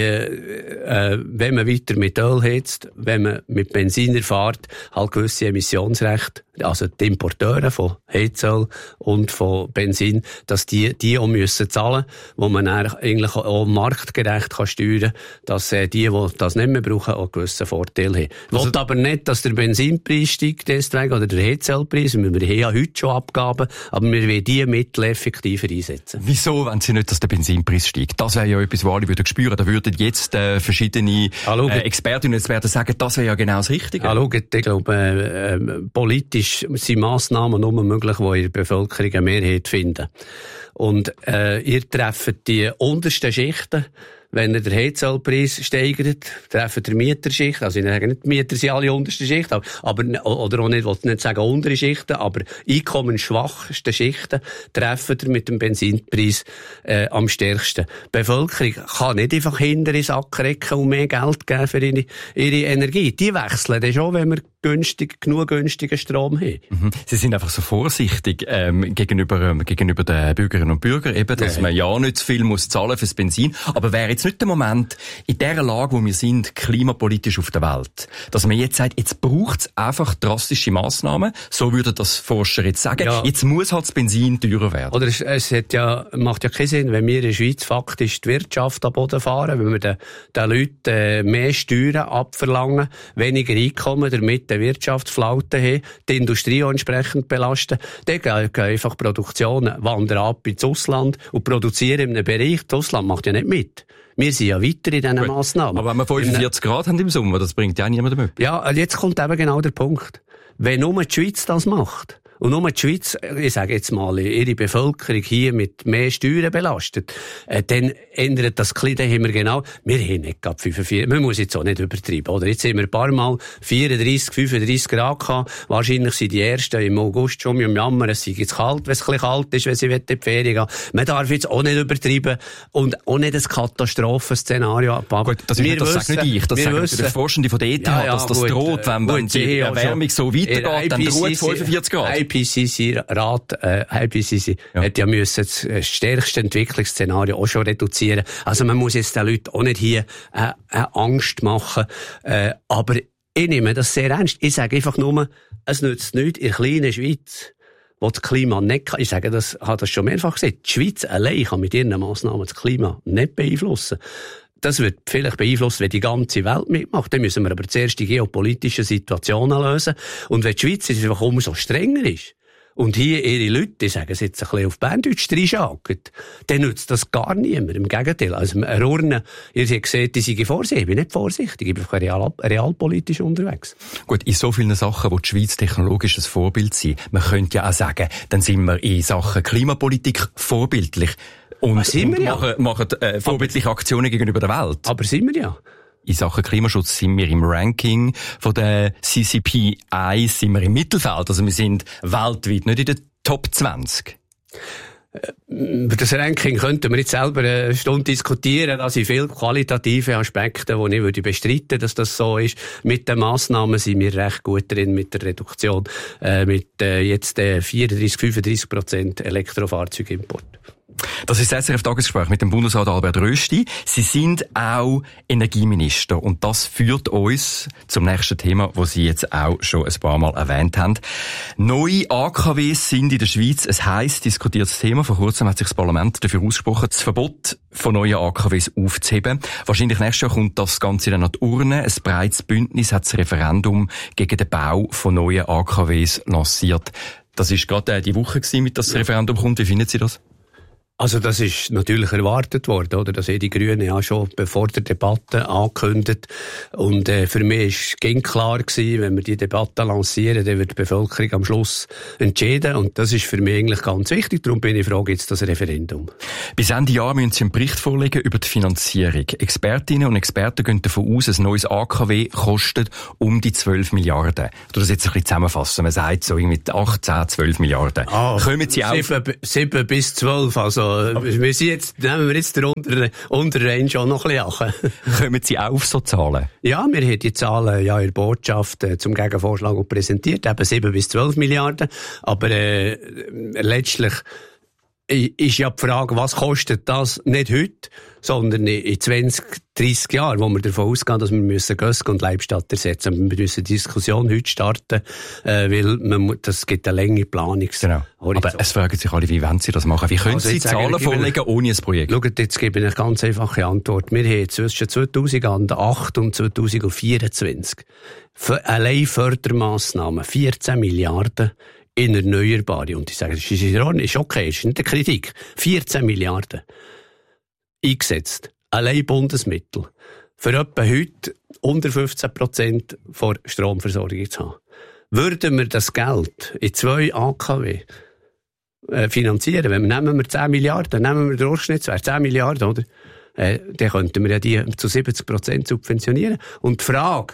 äh, wenn man weiter mit Öl heizt, wenn man mit Benziner fährt, halt gewisse Emissionsrechte, also die Importeure von Heizöl und von Benzin, dass die, die auch müssen zahlen, wo man dann eigentlich auch marktgerecht kann steuern, dass äh, die, die das nicht mehr brauchen, auch einen gewissen Vorteil haben. Ich also, will aber nicht, dass der Benzinpreis steigt, deswegen, oder der Heizölpreis, wir haben ja heute schon Abgaben, aber wir wollen diese Mittel effektiver einsetzen. Wieso, wenn Sie nicht, dass der Benzinpreis steigt? Das wäre ja etwas, wo alle würden spüren. Da würden jetzt äh, verschiedene äh, Expertinnen jetzt werden sagen, das wäre ja genau das Richtige. Ja, schaut, ich glaube, äh, äh, politisch sind Massnahmen nur möglich, die in der Bevölkerung eine Mehrheit finden. Und äh, ihr trefft die untersten Schichten. Wenn der Heizölpreis steigert, treffen die Mieterschicht, also ich sage nicht, die Mieter sind alle unterste Schicht, aber, oder auch nicht, ich will nicht sagen untere Schichten, aber einkommensschwachste Schichten treffen die mit dem Benzinpreis äh, am stärksten. Die Bevölkerung kann nicht einfach hinter den Sack recken und mehr Geld geben für ihre, ihre Energie. Die wechseln dann schon, wenn wir günstig, genug günstigen Strom haben. Mhm. Sie sind einfach so vorsichtig ähm, gegenüber, ähm, gegenüber den Bürgerinnen und Bürgern, eben, dass ja. man ja nicht zu viel muss zahlen fürs Benzin, aber wäre jetzt nicht der Moment, in der Lage, wo wir sind, klimapolitisch auf der Welt, dass man jetzt sagt, jetzt braucht es einfach drastische Massnahmen, so würden das Forscher jetzt sagen, ja. jetzt muss halt das Benzin teurer werden. Oder es, es hat ja, macht ja keinen Sinn, wenn wir in der Schweiz faktisch die Wirtschaft am Boden fahren, wenn wir den, den Leuten äh, mehr Steuern abverlangen, weniger Einkommen, damit die Wirtschaftsflaute haben, die Industrie auch entsprechend belasten, dann gehen einfach Produktionen wandern ab ins Ausland und produzieren in einem Bereich. Das Ausland macht ja nicht mit. Wir sind ja weiter in diesen Gut. Massnahmen. Aber wenn wir fünfundvierzig Grad haben im Sommer, das bringt ja niemandem mit. Ja, jetzt kommt eben genau der Punkt. Wenn nur die Schweiz das macht, und nur die Schweiz, ich sage jetzt mal, ihre Bevölkerung hier mit mehr Steuern belastet, äh, dann ändert das Klima, dann haben wir genau, wir haben nicht gerade fünfundvierzig, man muss jetzt auch nicht übertreiben, oder? Jetzt haben wir ein paar Mal vierunddreissig, fünfunddreissig Grad gehabt, wahrscheinlich sind die Ersten im August schon am Jammern, es sei jetzt kalt, wenn es ein bisschen kalt ist, wenn sie in die Ferien gehen. Man darf jetzt auch nicht übertreiben und auch nicht ein Katastrophenszenario abbauen. Gut, das, wir das wissen, sage nicht ich, das sagen die Forschende von der E T H, ja, ja, dass das gut, droht, wenn, wenn gut, die Erwärmung so weitergeht, dann droht fünfundvierzig Grad. I P C C-Rat, äh, I P C C ja. hat ja müssen das stärkste Entwicklungsszenario auch schon reduzieren. Also man muss jetzt den Leuten auch nicht hier äh, äh, Angst machen. Äh, aber ich nehme das sehr ernst. Ich sage einfach nur, es nützt nichts in der kleinen Schweiz, wo das Klima nicht kann. Ich sage das, habe das schon mehrfach gesagt. Die Schweiz allein kann mit ihren Massnahmen das Klima nicht beeinflussen. Das wird vielleicht beeinflusst, wenn die ganze Welt mitmacht. Dann müssen wir aber zuerst die geopolitischen Situationen lösen. Und wenn die Schweiz einfach umso strenger ist, und hier ihre Leute, die sagen es jetzt ein bisschen auf Berndeutsch, reinschauen, dann nützt das gar niemand. Im Gegenteil. Also, eine Urne, ihr habt gesehen, die sind vorsichtig. Ich bin nicht vorsichtig. Ich bin einfach real, realpolitisch unterwegs. Gut, in so vielen Sachen, wo die Schweiz technologisch ein Vorbild sind, man könnte ja auch sagen, dann sind wir in Sachen Klimapolitik vorbildlich. Und, und wir machen, ja. machen äh, vorbildliche aber, Aktionen gegenüber der Welt. Aber sind wir ja. In Sachen Klimaschutz sind wir im Ranking von der C C P eins sind wir im Mittelfeld. Also wir sind weltweit nicht in der Top zwanzig. Über das Ranking könnten wir jetzt selber eine Stunde diskutieren. Da sind viele qualitative Aspekte, die ich würde bestreiten, dass das so ist. Mit den Massnahmen sind wir recht gut drin, mit der Reduktion, äh, mit äh, jetzt äh, vierunddreissig, fünfunddreissig Prozent Elektrofahrzeugimport. Das ist das S R F-Tagesgespräch mit dem Bundesrat Albert Rösti. Sie sind auch Energieminister und das führt uns zum nächsten Thema, das Sie jetzt auch schon ein paar Mal erwähnt haben. Neue A K Ws sind in der Schweiz ein heiß diskutiertes Thema. Vor kurzem hat sich das Parlament dafür ausgesprochen, das Verbot von neuen A K Ws aufzuheben. Wahrscheinlich nächstes Jahr kommt das Ganze dann an die Urne. Ein breites Bündnis hat das Referendum gegen den Bau von neuen A K Ws lanciert. Das ist gerade die Woche gewesen, mit das Referendum kommt. Wie finden Sie das? Also das ist natürlich erwartet worden, oder? Das haben die Grünen ja schon bevor der Debatte angekündigt. Und äh, für mich war klar gewesen, wenn wir die Debatte lancieren, dann wird die Bevölkerung am Schluss entscheiden. Und das ist für mich eigentlich ganz wichtig. Darum bin ich froh, jetzt das Referendum. Bis Ende Jahr müssen Sie einen Bericht vorlegen über die Finanzierung. Expertinnen und Experten gehen davon aus, ein neues A K W kostet um die zwölf Milliarden. Ich tue das jetzt ein bisschen zusammenfassen. Man sagt so irgendwie acht, zehn, zwölf Milliarden. Ah, Kommen Sie auf? sieben bis zwölf, also wir sind jetzt, nehmen wir jetzt den unter, unter Range auch noch ein bisschen an. Kommen Sie auf so Zahlen? Ja, wir haben die Zahlen ja in der Botschaft äh, zum Gegenvorschlag präsentiert, eben sieben bis zwölf Milliarden. Aber äh, letztlich ist ja die Frage, was kostet das nicht heute, sondern in zwanzig, dreissig Jahren, wo wir davon ausgehen, dass wir müssen Gösg und Leibstadt ersetzen. Wir müssen die Diskussion heute starten, äh, weil man, das gibt eine lange Planungs- Genau. Aber es fragen sich alle, wie wollen Sie das machen? Wie können also Sie Zahlen vorlegen ohne ein Projekt? Schaut, jetzt gebe ich eine ganz einfache Antwort. Wir haben zwischen zweitausendacht und zweitausendvierundzwanzig für allein Fördermassnahmen vierzehn Milliarden in Erneuerbare. Und ich sage, das ist in Ordnung, ist okay, ist nicht eine Kritik. vierzehn Milliarden eingesetzt. Allein Bundesmittel. Für etwa heute unter fünfzehn Prozent der Stromversorgung zu haben. Würden wir das Geld in zwei A K W äh, finanzieren, wenn wir, nehmen wir zehn Milliarden, nehmen wir den Durchschnittswert, zehn Milliarden, oder? Äh, dann könnten wir ja die zu siebzig Prozent subventionieren. Und die Frage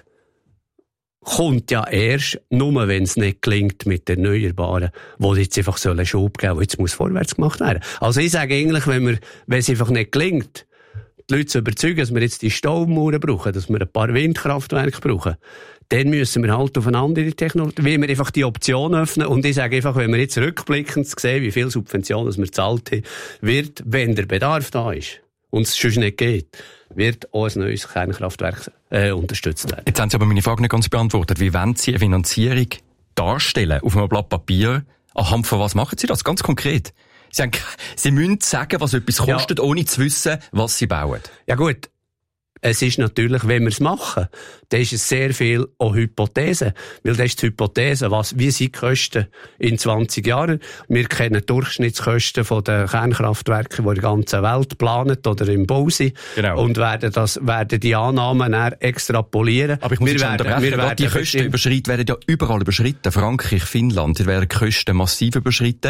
kommt ja erst, nur wenn es nicht gelingt mit den Erneuerbaren, wo jetzt einfach so einen Schub geben soll, jetzt muss vorwärts gemacht werden. Also ich sage eigentlich, wenn wir, wenn es einfach nicht gelingt, die Leute zu überzeugen, dass wir jetzt die Staumauern brauchen, dass wir ein paar Windkraftwerke brauchen, dann müssen wir halt auf eine andere Technologie, wie wir einfach die Option öffnen. Und ich sage einfach, wenn wir jetzt rückblickend sehen, wie viel Subventionen wir gezahlt haben, wird, wenn der Bedarf da ist und es sonst nicht geht, wird auch ein neues Kernkraftwerk äh, unterstützt werden. Jetzt haben Sie aber meine Frage nicht ganz beantwortet. Wie wollen Sie eine Finanzierung darstellen auf einem Blatt Papier? Anhand von was machen Sie das? Ganz konkret. Sie, haben, Sie müssen sagen, was etwas kostet, ja, ohne zu wissen, was Sie bauen. Ja gut. Es ist natürlich, wenn wir es machen, dann ist es sehr viel auch Hypothese. Weil das ist die Hypothese, was, wie sind die Kosten in zwanzig Jahren? Wir kennen die Durchschnittskosten von den Kernkraftwerken, die in der ganzen Welt planen oder im Bau sind. Genau. Und werden, das, werden die Annahmen dann extrapolieren. Aber ich muss wir schon werden, wir werden die Kosten überschritten, werden ja überall überschritten. Frankreich, Finnland, da werden die Kosten massiv überschritten.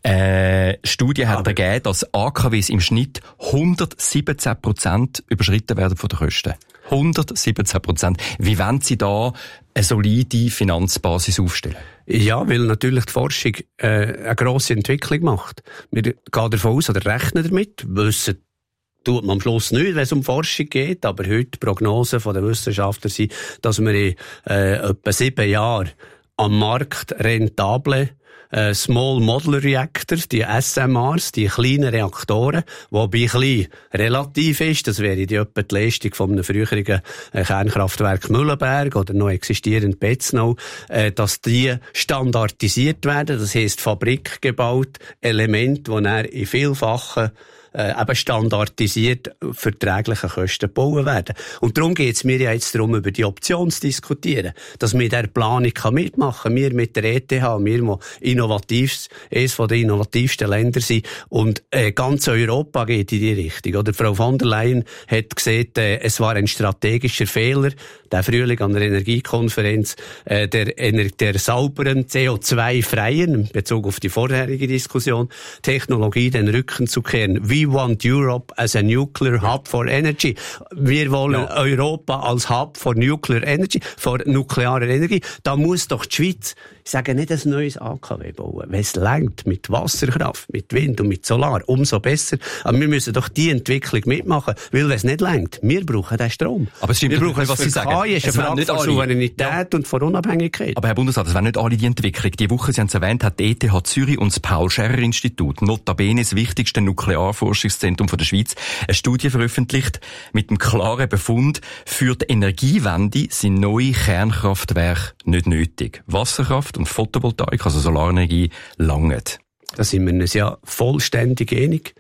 Äh, Studie hat ergeben, dass A K Ws im Schnitt hundertsiebzehn Prozent überschritten werden von Kosten. hundertsiebzehn Prozent. Wie wollen Sie da eine solide Finanzbasis aufstellen? Ja, weil natürlich die Forschung äh, eine grosse Entwicklung macht. Wir gehen davon aus oder rechnen damit, wissen tut man am Schluss nicht, wenn es um Forschung geht, aber heute die Prognosen der Wissenschaftler sind, dass wir in äh, etwa sieben Jahren am Markt rentable Äh, Small Modular Reactors, die S M Rs, die kleinen Reaktoren, wobei klein relativ ist, das wäre die etwa die Leistung von einem früheren äh, Kernkraftwerk Mühlenberg oder noch existierend Betznau, äh, dass die standardisiert werden, das heisst Fabrik gebaut, Elemente, die dann in vielfachen Äh, eben standardisiert verträgliche Kosten gebaut werden. Und darum geht es mir ja jetzt darum, über die Option zu diskutieren, dass wir der Planung mitmachen kann. Wir mit der E T H, wir, die innovativ, eines der innovativsten Länder sind. Und äh, ganz Europa geht in die Richtung. Oder Frau von der Leyen hat gesagt, äh, es war ein strategischer Fehler, der Frühling an der Energiekonferenz, äh, der, der sauberen, C O zwei freien, in Bezug auf die vorherige Diskussion, Technologie den Rücken zu kehren. We want Europe as a nuclear hub for energy. Wir wollen ja. Europa als Hub for nuclear energy, for nuklearer Energie. Da muss doch die Schweiz Ich sage nicht ein neues A K W bauen. Wenn es reicht, mit Wasserkraft, mit Wind und mit Solar, umso besser. Aber wir müssen doch die Entwicklung mitmachen, weil wenn es nicht reicht, wir brauchen den Strom. Aber es stimmt wir brauchen nicht, was Sie sagen. K I ist eine Frage von Souveränität ja. und von Unabhängigkeit. Aber Herr Bundesrat, das wäre nicht alle die Entwicklung. Die Woche, Sie haben es erwähnt, hat die E T H Zürich und das Paul-Scherrer-Institut, notabene das wichtigste Nuklearforschungszentrum der Schweiz, eine Studie veröffentlicht mit dem klaren Befund, für die Energiewende sind neue Kernkraftwerke nicht nötig. Wasserkraft und Photovoltaik, also Solarenergie, langen. Da sind wir uns ja vollständig einig.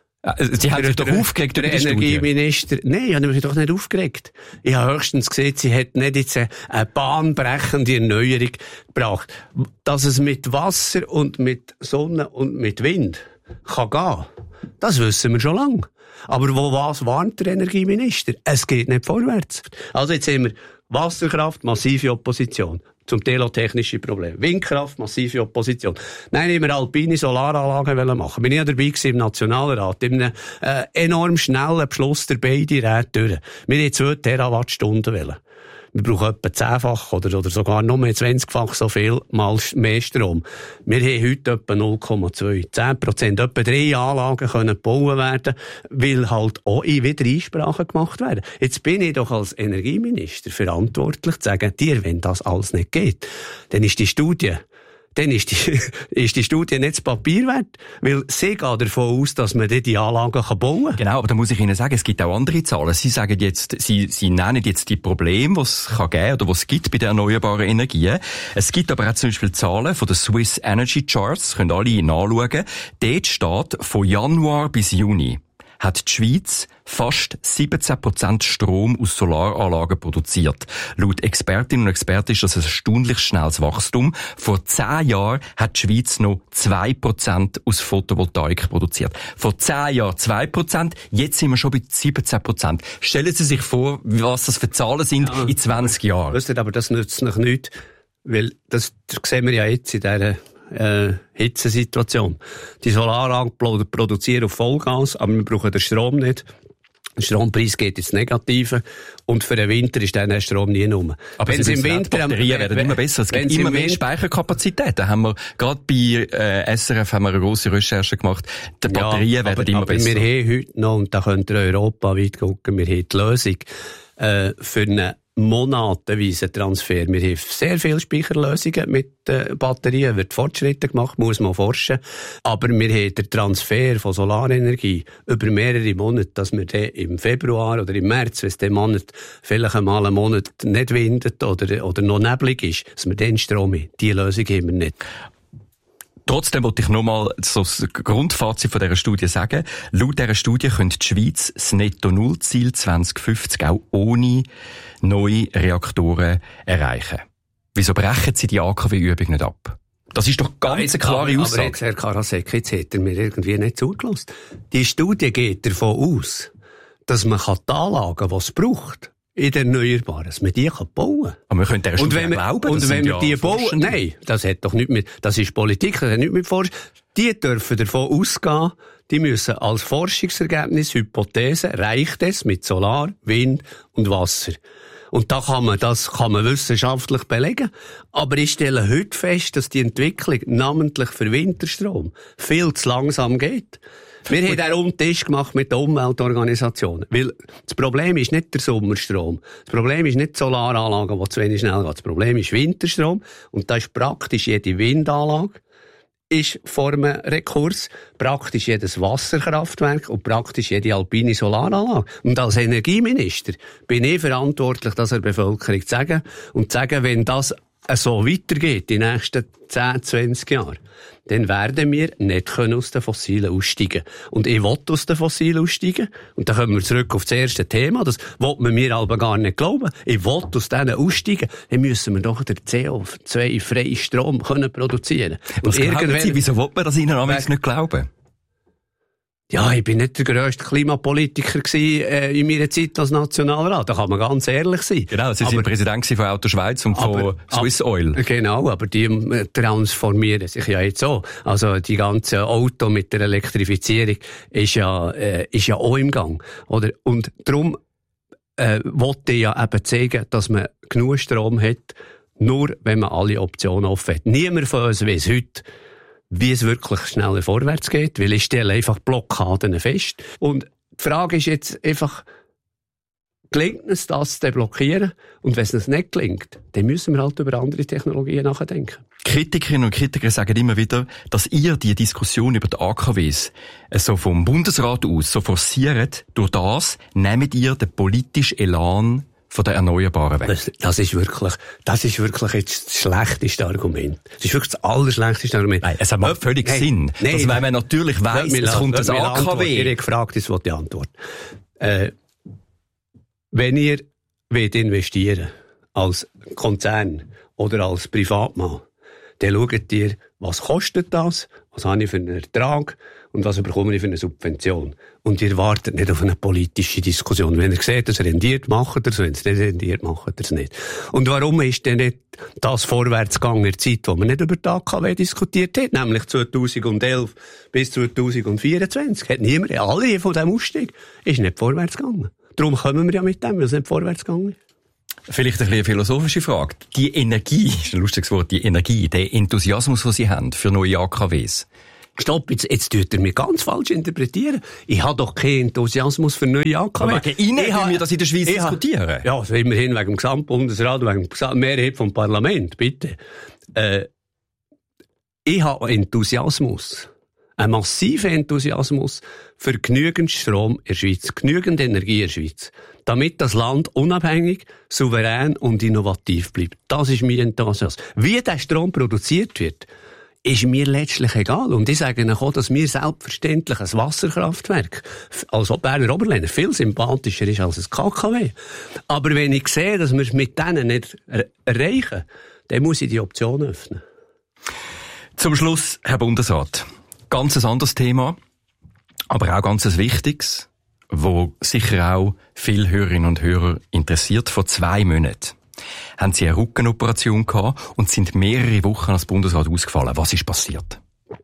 Sie haben sich doch aufgeregt über die Studie. Energieminister, nein, ich habe mich doch nicht aufgeregt. Ich habe höchstens gesehen, sie hat nicht jetzt eine bahnbrechende Erneuerung gebracht. Dass es mit Wasser und mit Sonne und mit Wind kann gehen, das wissen wir schon lange. Aber wo was warnt der Energieminister? Es geht nicht vorwärts. Also jetzt haben wir Wasserkraft, massive Opposition. Zum Teil auch technische Probleme. Windkraft, massive Opposition. Nein, ich wollte alpine Solaranlagen machen. Bin ich ja dabei gewesen im Nationalrat, in einem äh, enorm schnellen Beschluss der beiden Räte durch. Wir wollten zwei Terawattstunden wollen. Wir brauchen etwa zehnfach oder, oder sogar noch mehr zwanzigfach so viel mal mehr Strom. Wir haben heute etwa null Komma zwei, zehn Prozent. Etwa drei Anlagen können gebaut werden, weil halt auch wieder Einsprachen gemacht werden. Jetzt bin ich doch als Energieminister verantwortlich zu sagen, dir, wenn das alles nicht geht, dann ist die Studie dann ist die, ist die Studie nicht das Papier wert, weil sie geht davon aus, dass man die Anlagen bauen kann. Genau, aber da muss ich Ihnen sagen, es gibt auch andere Zahlen. Sie sagen jetzt, Sie, Sie nennen jetzt die Probleme, die es kann geben oder was es gibt bei den erneuerbaren Energien. Es gibt aber auch zum Beispiel Zahlen von den Swiss Energy Charts, können alle nachschauen. Dort steht, von Januar bis Juni hat die Schweiz fast siebzehn Prozent Strom aus Solaranlagen produziert. Laut Expertinnen und Experten ist das ein erstaunlich schnelles Wachstum. Vor zehn Jahren hat die Schweiz noch zwei Prozent aus Photovoltaik produziert. Vor zehn Jahren zwei Prozent, jetzt sind wir schon bei siebzehn Prozent. Stellen Sie sich vor, was das für Zahlen sind ja, in zwanzig Jahren. Wisst ihr, aber das nützt noch nichts, weil das, das sehen wir ja jetzt in dieser Äh, Hitzesituation. Die Solaranlagen produzieren auf Vollgas, aber wir brauchen den Strom nicht. Der Strompreis geht ins Negative und für den Winter ist dann der Strom nie rum. Aber wenn Sie im Winter, die Batterien werden immer besser. Es gibt immer mehr Speicherkapazität. Da haben wir gerade bei äh, S R F haben wir eine grosse Recherche gemacht. Die Batterien ja, werden aber, immer aber besser. Wir haben heute noch, und da könnt ihr europaweit gucken, wir haben die Lösung äh, für eine monatenweise Transfer. Wir haben sehr viele Speicherlösungen mit äh, Batterien, wird Fortschritte gemacht, muss man forschen. Aber wir haben den Transfer von Solarenergie über mehrere Monate, dass wir den im Februar oder im März, wenn es den Monat vielleicht einmal einen Monat nicht windet oder, oder noch neblig ist, dass wir den Strom haben. Diese Lösung haben wir nicht. Trotzdem wollte ich nochmal so das Grundfazit von dieser Studie sagen. Laut dieser Studie könnte die Schweiz das Netto-Null-Ziel zwanzig fünfzig auch ohne neue Reaktoren erreichen. Wieso brechen Sie die A K W-Übung nicht ab? Das ist doch ganz eine klare Aussage. Aber jetzt, Herr Karasek, jetzt hat er mir irgendwie nicht zugelassen. Die Studie geht davon aus, dass man die Anlagen, die es braucht, in den Erneuerbaren, dass man die bauen kann. Aber wir können der Studie glauben, und das wenn wir ja die bauen, nein, das hat doch nicht mit, das ist Politik, das hat nicht mit Forschung. Die dürfen davon ausgehen, die müssen als Forschungsergebnis, Hypothese, reicht es mit Solar, Wind und Wasser. Und da kann man, das kann man wissenschaftlich belegen. Aber ich stelle heute fest, dass die Entwicklung, namentlich für Winterstrom, viel zu langsam geht. Wir haben einen runden Tisch gemacht mit den Umweltorganisationen. Weil das Problem ist nicht der Sommerstrom. Das Problem ist nicht die Solaranlagen, die zu wenig schnell gehen. Das Problem ist Winterstrom. Und da ist praktisch jede Windanlage ist vor einem Rekurs, praktisch jedes Wasserkraftwerk und praktisch jede alpine Solaranlage. Und als Energieminister bin ich verantwortlich, das der Bevölkerung zu sagen und zu sagen, wenn das so weitergeht, die nächsten zehn, zwanzig Jahre, dann werden wir nicht aus den Fossilen aussteigen. Und ich will aus den Fossilen aussteigen. Und dann kommen wir zurück auf das erste Thema. Das will man mir aber gar nicht glauben. Ich will aus denen aussteigen. Dann müssen wir doch den C O zwei freien Strom können produzieren. Was glauben Sie, wieso will man das Ihnen amigs nicht glauben? Ja, ich bin nicht der grösste Klimapolitiker gewesen, äh, in meiner Zeit als Nationalrat. Da kann man ganz ehrlich sein. Genau, Sie waren Präsident von Auto Schweiz und von aber, Swiss Oil. Genau, aber die äh, transformieren sich ja jetzt so. Also die ganze Auto mit der Elektrifizierung ist ja, äh, ist ja auch im Gang. Oder? Und darum äh, wollte ich ja eben zeigen, dass man genug Strom hat, nur wenn man alle Optionen offen hat. Niemand von uns weiss heute, wie es wirklich schneller vorwärts geht, weil ich stelle einfach Blockaden fest. Und die Frage ist jetzt einfach, gelingt es, das zu blockieren? Und wenn es uns nicht gelingt, dann müssen wir halt über andere Technologien nachdenken. Kritikerinnen und Kritiker sagen immer wieder, dass ihr die Diskussion über die A K Ws so vom Bundesrat aus so forciert. Durch das nehmt ihr den politischen Elan von der Erneuerbaren weg. Das, das ist wirklich, das ist wirklich jetzt das schlechteste Argument. Das ist wirklich das allerschlechteste Argument. Nein, es hat mal völlig hey, Sinn. Nein, dass wenn man natürlich weiss, es kommt ein A K W. Ich habe gefragt, das wollte ich antworten. Äh, wenn ihr wollt investieren als Konzern oder als Privatmann, dann schaut ihr, was kostet das, was habe ich für einen Ertrag und was bekomme ich für eine Subvention. Und ihr wartet nicht auf eine politische Diskussion. Wenn ihr seht, dass es rendiert, macht ihr es. Wenn es nicht rendiert, macht ihr es nicht. Und warum ist denn nicht das Vorwärtsgang in der Zeit, wo man nicht über die A K W diskutiert hat, nämlich zweitausendelf bis zweitausendvierundzwanzig, hat niemand, alle von diesem Ausstieg, ist nicht vorwärts gegangen. Darum kommen wir ja mit dem, weil es nicht vorwärts gegangen ist. Vielleicht ein bisschen eine philosophische Frage. Die Energie, ist ein lustiges Wort, die Energie, der Enthusiasmus, den Sie haben für neue A K Ws. Stopp, jetzt, jetzt tut er mich ganz falsch interpretieren. Ich habe doch keinen Enthusiasmus für neue A K W. Aber Ihnen wollen wir das in der Schweiz diskutieren. Ja, also immerhin wegen dem Gesamtbundesrat, wegen der Mehrheit vom Parlament, bitte. Äh, ich habe Enthusiasmus. Ein massiver Enthusiasmus für genügend Strom in der Schweiz, genügend Energie in der Schweiz, damit das Land unabhängig, souverän und innovativ bleibt. Das ist mein Enthusiasmus. Wie der Strom produziert wird, ist mir letztlich egal. Und ich sage Ihnen auch, dass mir selbstverständlich ein Wasserkraftwerk, also Berner Oberländer, viel sympathischer ist als ein K K W. Aber wenn ich sehe, dass wir es mit denen nicht er- erreichen, dann muss ich die Option öffnen. Zum Schluss, Herr Bundesrat. Ganz ein anderes Thema, aber auch ganz ein wichtiges, wo sicher auch viele Hörerinnen und Hörer interessiert. Vor zwei Monaten haben Sie eine Rückenoperation gehabt und sind mehrere Wochen als Bundesrat ausgefallen. Was ist passiert?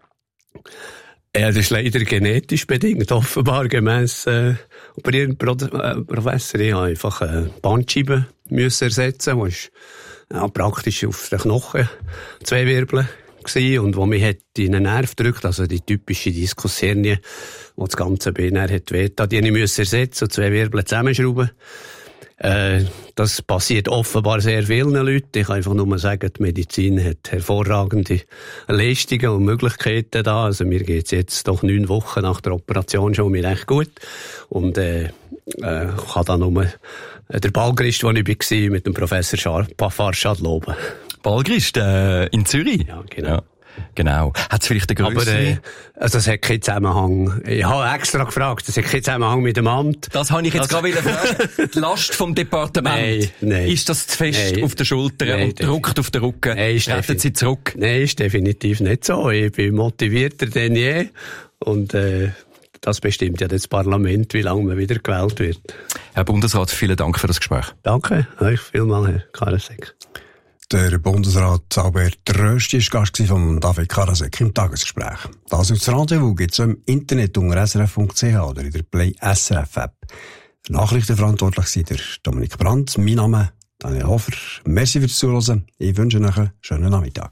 Ja, das ist leider genetisch bedingt, offenbar gemäss äh, operierenden Pro- äh, Professor. Ich habe einfach eine Bandscheibe müssen ersetzen, die ist ja, praktisch auf den Knochen zwei Wirbeln gewesen, und wo mich hat in den Nerv gedrückt, also die typische Diskushernie, wo das ganze Bein hat wehgetan, die ich müssen ersetzen und zwei Wirbel zusammenschrauben. Äh, das passiert offenbar sehr vielen Leuten. Ich kann einfach nur sagen, die Medizin hat hervorragende Leistungen und Möglichkeiten da. Also mir geht's jetzt doch neun Wochen nach der Operation schon mir recht gut. Und äh, äh, ich kann da nur äh, der Ballgrist, wo ich war, mit dem Professor Farshad loben. Ballgrist äh, in Zürich? Ja, genau. Ja. Genau. Hat es vielleicht eine grössere... Aber, äh, also das hat keinen Zusammenhang. Ich habe extra gefragt, das hat keinen Zusammenhang mit dem Amt. Das habe ich jetzt das... gerade wieder gefragt. Die Last vom Departement. Nein, nein. Ist das zu fest nein. auf der Schulter nein, und drückt auf den Rücken? Nein, Treten Sie zurück? Nein, ist definitiv nicht so. Ich bin motivierter denn je. Und, äh, das bestimmt ja das Parlament, wie lange man wieder gewählt wird. Herr Bundesrat, vielen Dank für das Gespräch. Danke, euch vielmals, Herr Karasek. Der Bundesrat Albert Rösti war Gast von David Karasek im Tagesgespräch. Das als Rendezvous gibt es im Internet unter s r f punkt c h oder in der Play S R F App. Für Nachrichten verantwortlich sind der Dominik Brandt, mein Name Daniel Hofer. Merci fürs Zuhören. Ich wünsche euch einen schönen Nachmittag.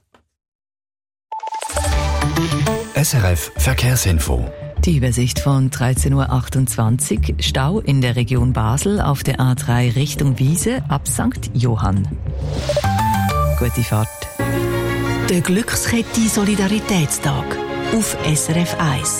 S R F Verkehrsinfo. Die Übersicht von dreizehn Uhr achtundzwanzig. Stau in der Region Basel auf der A drei Richtung Wiese ab Sankt Johann. Gute Fahrt. Der Glückskette Solidaritätstag auf S R F eins.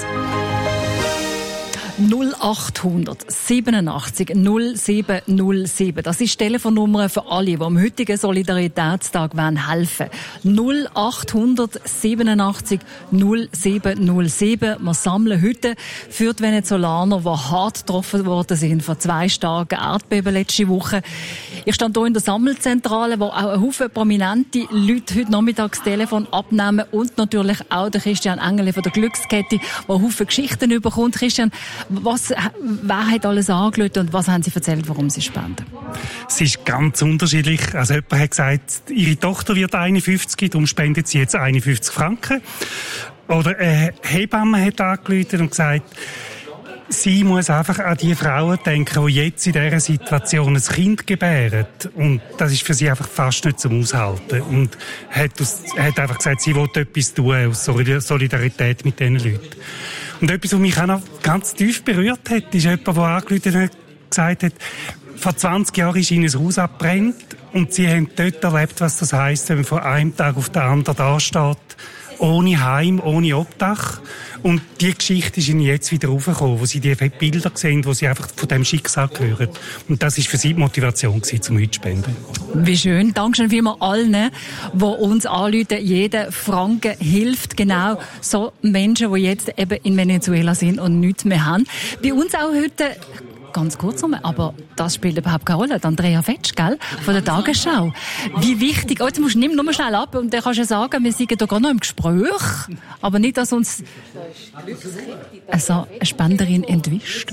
null acht siebenundachtzig null sieben null sieben. Das ist die Telefonnummer für alle, die am heutigen Solidaritätstag helfen wollen. null acht siebenundachtzig null sieben null sieben. Wir sammeln heute für die Venezolaner, die hart getroffen worden sind von zwei starken Erdbeben letzte Woche. Ich stand hier in der Sammelzentrale, wo auch ein Haufen prominente Leute heute Nachmittag das Telefon abnehmen und natürlich auch der Christian Engele von der Glückskette, der ein Haufen Geschichten überkommt. Christian, Was, wer hat alles angerufen und was haben Sie erzählt, warum Sie spenden? Es ist ganz unterschiedlich. Also jemand hat gesagt, ihre Tochter wird einundfünfzig, darum spendet sie jetzt einundfünfzig Franken. Oder eine Hebamme hat angerufen und gesagt, sie muss einfach an die Frauen denken, die jetzt in dieser Situation ein Kind gebären. Und das ist für sie einfach fast nicht zum Aushalten. Und hat, aus, hat einfach gesagt, sie will etwas tun aus Solidarität mit diesen Leuten. Und etwas, was mich auch noch ganz tief berührt hat, ist jemand, der angerufen hat, gesagt hat, vor zwanzig Jahren ist ihnen ein Haus abgebrannt und sie haben dort erlebt, was das heisst, wenn man von einem Tag auf den anderen da steht, ohne Heim, ohne Obdach. Und die Geschichte ist ihnen jetzt wieder raufgekommen, wo sie die Bilder sehen, wo sie einfach von dem Schicksal hören. Und das ist für sie die Motivation gewesen, zum heute zu spenden. Wie schön. Dankeschön vielmals allen, die uns anrufen. Jeder Franken hilft genau so Menschen, die jetzt eben in Venezuela sind und nichts mehr haben. Bei uns auch heute ganz kurz nochmal, aber das spielt überhaupt keine Rolle. Andrea Fetsch, gell? Von der Tagesschau. Wie wichtig, oh, jetzt musst du nimm nur mal schnell ab und dann kannst du sagen, wir sind hier gar noch im Gespräch, aber nicht, dass uns also eine Spenderin entwischt.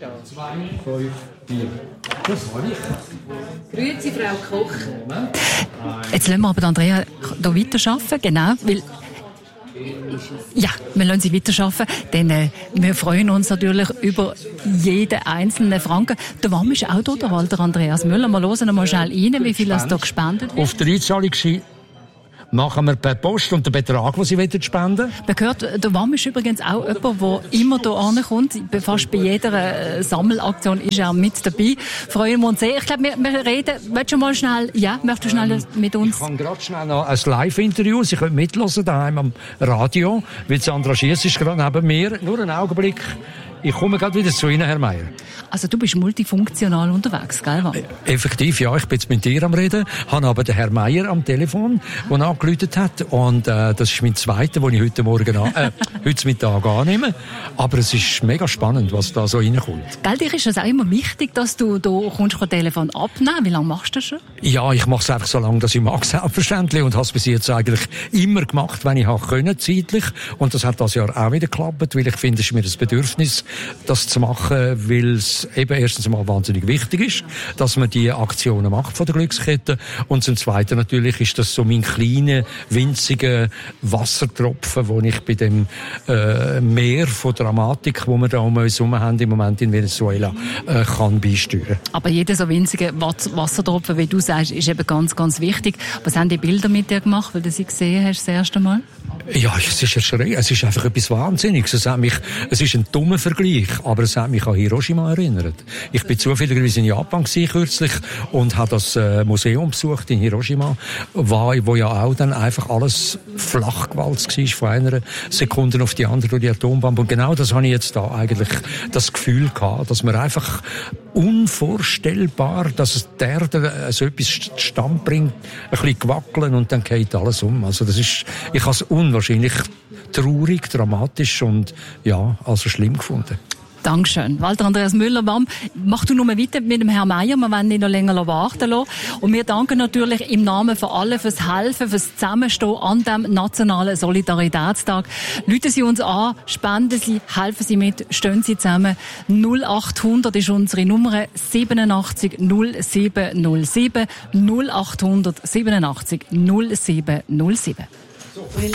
Grüezi, Frau Koch. Jetzt lassen wir aber Andrea hier weiterarbeiten, genau, weil ja, wir lassen sie weiterarbeiten, denn äh, wir freuen uns natürlich über jeden einzelnen Franken. Der Wam ist auch da, der Walter Andreas Müller. Wir hören mal schnell rein, wie viel das da gespendet wird. Auf der Einzahlung machen wir per Post und den Betrag, den Sie spenden. Man hört, der Wam ist übrigens auch jemand, der immer hier ankommt. Fast bei jeder Sammelaktion ist er mit dabei. Freuen wir uns sehr. Ich glaube, wir, wir reden, willst du mal schnell, ja, möchtest du schnell mit uns? Ich kann gerade schnell noch ein Live-Interview, Sie können mithören daheim am Radio, weil Sandra Schiess ist gerade neben mir. Nur einen Augenblick. Ich komme gerade wieder zu Ihnen, Herr Meier. Also du bist multifunktional unterwegs, gell? Effektiv, ja. Ich bin jetzt mit dir am Reden, habe aber den Herrn Meier am Telefon, der angerufen hat. Und äh, das ist mein zweiter, den ich heute Morgen an, äh, heute Mittag annehme. Aber es ist mega spannend, was da so reinkommt. Gell, dir ist es auch immer wichtig, dass du da kommst, das Telefon abnehmen. Wie lange machst du das schon? Ja, ich mache es einfach so lange, dass ich mag, selbstverständlich. Und habe es bis jetzt eigentlich immer gemacht, wenn ich habe können, zeitlich. Und das hat das Jahr auch wieder geklappt, weil ich finde, es ist mir das Bedürfnis, das zu machen, weil es eben erstens mal wahnsinnig wichtig ist, dass man die Aktionen macht von der Glückskette. Und zum Zweiten natürlich ist das so mein kleiner, winziger Wassertropfen, wo ich bei dem äh, Meer von Dramatik, wo wir da um uns herum haben im Moment in Venezuela, äh, kann beisteuern. Aber jeder so winzige Wassertropfen, wie du sagst, ist eben ganz, ganz wichtig. Was haben die Bilder mit dir gemacht, weil du sie gesehen hast das erste Mal? Ja, es ist erschreckend. Es ist einfach etwas Wahnsinniges. Es hat mich, es ist ein dummer Vergleich, aber es hat mich an Hiroshima erinnert. Ich bin zufälligerweise in Japan gewesen, kürzlich und habe das äh, Museum besucht in Hiroshima, wo, wo ja auch dann einfach alles flachgewalzt war von einer Sekunde auf die andere durch die Atombombe. Und genau das habe ich jetzt da eigentlich das Gefühl gehabt, dass man einfach unvorstellbar, dass es der Erde so etwas zustande bringt, ein bisschen gewackeln und dann geht alles um. Also das ist, ich habe es unwahrscheinlich traurig, dramatisch und ja, also schlimm gefunden. Dankeschön. Walter Andreas Müller, Wam, mach du nur mal weiter mit dem Herrn Meier. Wir wollen ihn noch länger warten lassen. Und wir danken natürlich im Namen von allen fürs Helfen, fürs Zusammenstehen an dem Nationalen Solidaritätstag. Rufen Sie uns an, spenden Sie, helfen Sie mit, stehen Sie zusammen. null achthundert ist unsere Nummer, siebenundachtzig null sieben null sieben, null achthundert siebenundachtzig null sieben null sieben.